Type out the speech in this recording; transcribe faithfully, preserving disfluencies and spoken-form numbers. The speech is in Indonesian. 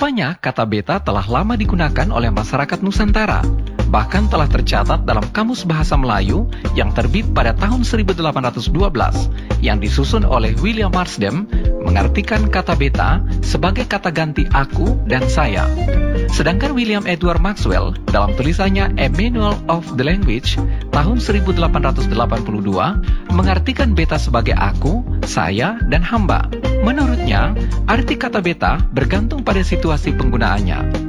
Rupanya kata beta telah lama digunakan oleh masyarakat Nusantara. Bahkan telah tercatat dalam Kamus Bahasa Melayu yang terbit pada tahun seribu delapan ratus dua belas yang disusun oleh William Marsden mengartikan kata beta sebagai kata ganti aku dan saya. Sedangkan William Edward Maxwell dalam tulisannya A Manual of the Language tahun seribu delapan ratus delapan puluh dua mengartikan beta sebagai aku, saya, dan hamba. Menurutnya, arti kata beta bergantung pada situasi penggunaannya.